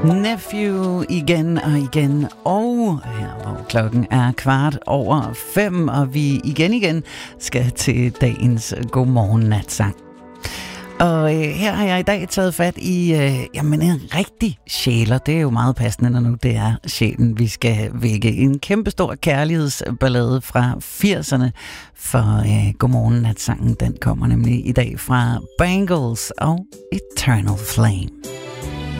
Nephew igen og igen, og her hvor klokken er 5:15, og vi igen skal til dagens Godmorgen Natsang. Og her har jeg i dag taget fat i en rigtig sjæler. Det er jo meget passende, når nu det er sjælen, vi skal vække. En kæmpestor kærlighedsballade fra 80'erne for Godmorgen Natsangen. Den kommer nemlig i dag fra Bangles og Eternal Flame.